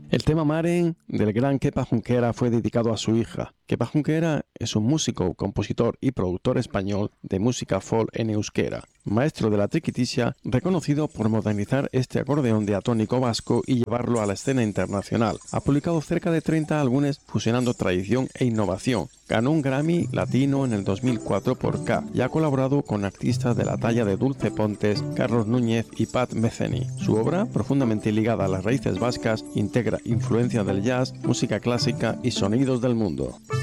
El tema Maren del gran Kepa Junquera fue dedicado a su hija. Kepa Junquera es un músico, compositor y productor español de música folk en euskera, maestro de la triquitisia, reconocido por modernizar este acordeón diatónico vasco y llevarlo a la escena internacional. Ha publicado cerca de 30 álbumes fusionando tradición e innovación. Ganó un Grammy Latino en el 2004 por K y ha colaborado con artistas de la talla de Dulce Pontes, Carlos Núñez y Pat Metheny. Su obra, profundamente ligada a las raíces vascas, integra influencia del jazz, música clásica y sonidos del mundo.